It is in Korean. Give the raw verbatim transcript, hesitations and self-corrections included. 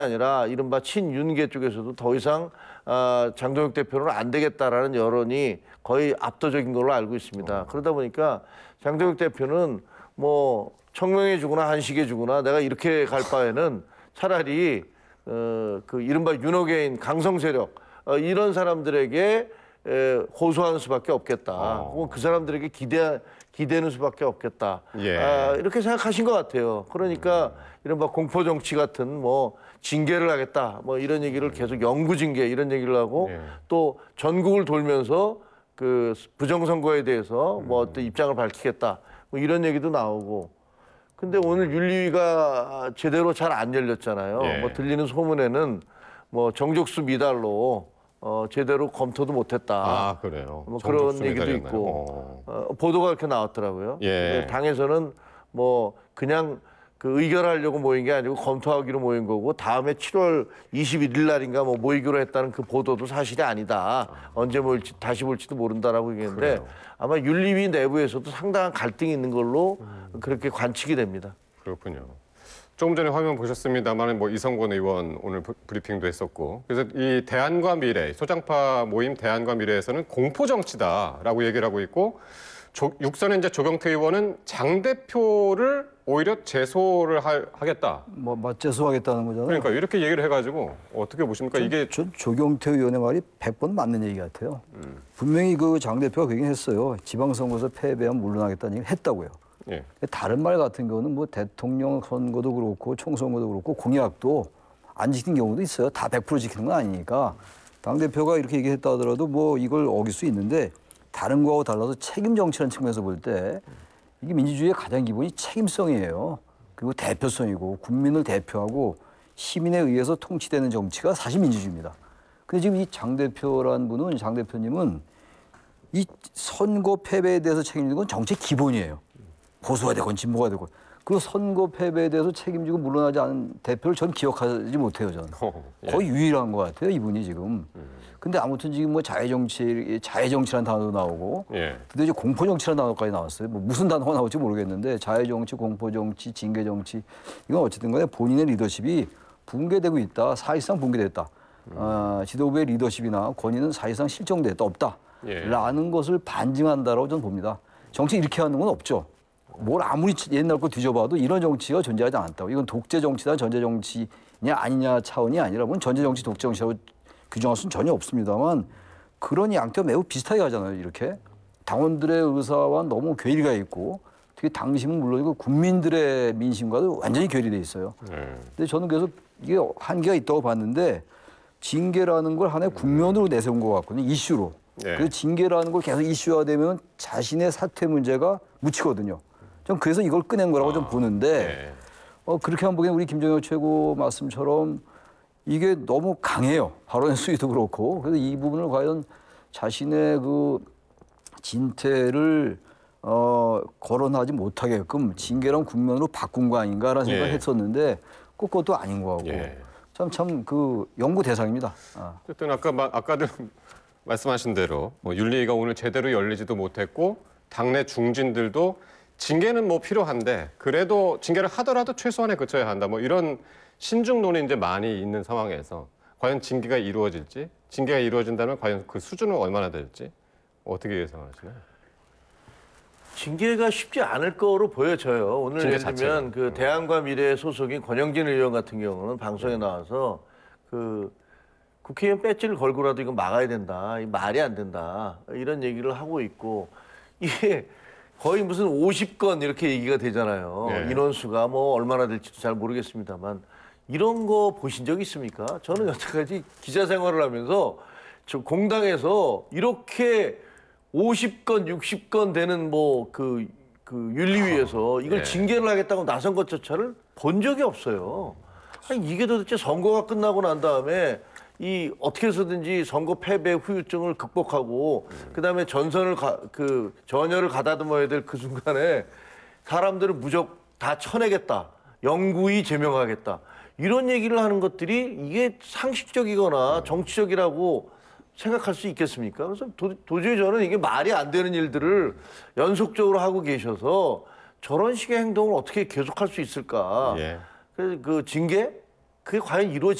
아니라 이른바 친윤계 쪽에서도 더 이상 아, 장동혁 대표는 안 되겠다라는 여론이 거의 압도적인 걸로 알고 있습니다. 그러다 보니까 장동혁 대표는 뭐 청명해 주거나 한식해 주거나 내가 이렇게 갈 바에는 차라리 어, 그 이른바 윤호계인 강성 세력 어, 이런 사람들에게 에, 호소하는 수밖에 없겠다. 어. 혹은 그 사람들에게 기대 기대는 수밖에 없겠다. 예. 아, 이렇게 생각하신 것 같아요. 그러니까 이른바 공포 정치 같은 뭐 징계를 하겠다. 뭐 이런 얘기를 계속 영구 징계 이런 얘기를 하고 예. 또 전국을 돌면서 그 부정선거에 대해서 뭐 어떤 입장을 밝히겠다. 뭐 이런 얘기도 나오고. 근데 오늘 윤리위가 제대로 잘 안 열렸잖아요. 예. 뭐 들리는 소문에는 뭐 정족수 미달로 어, 제대로 검토도 못했다. 아, 그래요. 뭐 그런 정족수 얘기도 매달렸나요? 있고 어. 어, 보도가 이렇게 나왔더라고요. 예. 근데 당에서는 뭐 그냥 그 의결하려고 모인 게 아니고 검토하기로 모인 거고 다음에 칠월 이십일일 날인가 뭐 모이기로 했다는 그 보도도 사실이 아니다. 언제 모일지 다시 볼지도 모른다라고 얘기했는데 그래요. 아마 윤리위 내부에서도 상당한 갈등이 있는 걸로 그렇게 관측이 됩니다. 그렇군요. 조금 전에 화면 보셨습니다만 뭐 이성권 의원 오늘 브리핑도 했었고 그래서 이 대안과 미래 소장파 모임 대안과 미래에서는 공포 정치다라고 얘기를 하고 있고 조, 육선의 이제 조경태 의원은 장 대표를 오히려 제소를 하, 하겠다. 뭐 맞제소하겠다는 거잖아요. 그러니까 이렇게 얘기를 해가지고 어떻게 보십니까? 전, 이게 전 조경태 의원의 말이 백 번 맞는 얘기 같아요. 음. 분명히 그 장 대표가 그 얘기했어요. 지방선거에서 패배하면 물러나겠다는 얘기를 했다고요. 예. 다른 말 같은 경우는 뭐 대통령 선거도 그렇고 총선거도 그렇고 공약도 안 지킨 경우도 있어요. 다 백 퍼센트 지키는 건 아니니까. 당대표가 이렇게 얘기했다 하더라도 뭐 이걸 어길 수 있는데 다른 거하고 달라서 책임 정치라는 측면에서 볼 때 이게 민주주의의 가장 기본이 책임성이에요. 그리고 대표성이고 국민을 대표하고 시민에 의해서 통치되는 정치가 사실 민주주의입니다. 근데 지금 이 장 대표라는 분은, 장 대표님은 이 선거 패배에 대해서 책임지는 건 정치의 기본이에요. 보수가 되건 진보가 되건. 그 선거 패배에 대해서 책임지고 물러나지 않은 대표를 전 기억하지 못해요, 저는. 어, 예. 거의 유일한 것 같아요, 이분이 지금. 근데 아무튼 지금 뭐 자해정치, 자해정치라는 단어도 나오고, 예. 근데 이제 공포정치라는 단어까지 나왔어요. 뭐 무슨 단어가 나올지 모르겠는데, 자해정치, 공포정치, 징계정치, 이건 어쨌든 간에 본인의 리더십이 붕괴되고 있다. 사실상 붕괴됐다. 음. 어, 지도부의 리더십이나 권위는 사실상 실종됐다. 없다. 예. 라는 것을 반증한다라고 저는 봅니다. 정치 이렇게 하는 건 없죠. 뭘 아무리 옛날 거 뒤져봐도 이런 정치가 존재하지 않았다고. 이건 독재 정치다 전제 정치냐 아니냐 차원이 아니라 뭐 전제 정치, 독재 정치라고 규정할 수는 전혀 없습니다만 그런 양태가 매우 비슷하게 가잖아요. 이렇게 당원들의 의사와 너무 괴리가 있고 특히 당심은 물론이고 국민들의 민심과도 완전히 괴리돼 있어요. 네. 근데 저는 그래서 이게 한계가 있다고 봤는데 징계라는 걸 하나의 국면으로 내세운 것 같거든요. 이슈로. 네. 그 징계라는 걸 계속 이슈화되면 자신의 사퇴 문제가 묻히거든요. 전 그래서 이걸 꺼낸 거라고 아, 좀 보는데 네. 어, 그렇게 한번 보기엔 우리 김정일 최고 말씀처럼 이게 너무 강해요. 발언의 수위도 그렇고. 그래서 이 부분을 과연 자신의 그 진퇴를 어, 거론하지 못하게끔 징계랑 국면으로 바꾼 거 아닌가라는 생각을 예. 했었는데 꼭 그것도 아닌 거 같고. 예. 참, 참 그 연구 대상입니다. 아. 어쨌든 아까 마, 아까도 말씀하신 대로 뭐 윤리위가 오늘 제대로 열리지도 못했고 당내 중진들도 징계는 뭐 필요한데 그래도 징계를 하더라도 최소한에 그쳐야 한다. 뭐 이런 신중론이 이제 많이 있는 상황에서 과연 징계가 이루어질지, 징계가 이루어진다면 과연 그 수준은 얼마나 될지 어떻게 예상하시나요? 징계가 쉽지 않을 거로 보여져요. 오늘 징계 예를 들면 자체가. 그 대안과 미래의 소속인 권영진 의원 같은 경우는 방송에 나와서 그 국회의원 배지를 걸고라도 이거 막아야 된다. 이 말이 안 된다. 이런 얘기를 하고 있고 이게 거의 무슨 오십 건 이렇게 얘기가 되잖아요. 네. 인원수가 뭐 얼마나 될지도 잘 모르겠습니다만 이런 거 보신 적 있습니까? 저는 여태까지 기자 생활을 하면서 저 공당에서 이렇게 오십 건, 육십 건 되는 뭐 그 그 윤리위에서 이걸 네. 징계를 하겠다고 나선 것조차를 본 적이 없어요. 아니, 이게 도대체 선거가 끝나고 난 다음에 이 어떻게 해서든지 선거 패배 후유증을 극복하고 음. 그다음에 전선을 가, 그 전열을 가다듬어야 될 그 순간에 사람들을 무조건 다 쳐내겠다. 영구히 제명하겠다. 이런 얘기를 하는 것들이 이게 상식적이거나 정치적이라고 생각할 수 있겠습니까? 그래서 도, 도저히 저는 이게 말이 안 되는 일들을 연속적으로 하고 계셔서 저런 식의 행동을 어떻게 계속할 수 있을까? 예. 그래서 그 징계 그게 과연 이루어지